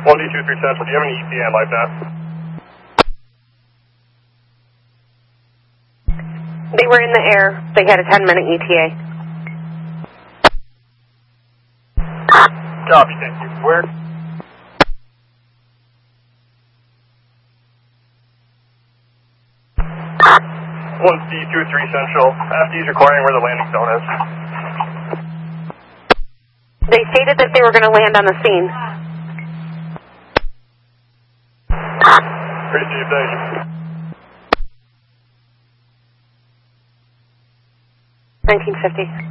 1D23 Central, do you have any ETA on LifeNet? They were in the air. They had a 10-minute ETA. Copy, thank you. Where? 1D23 Central, FD is requiring where the landing zone is. They stated that they were going to land on the scene. Receive, thank you. 1950.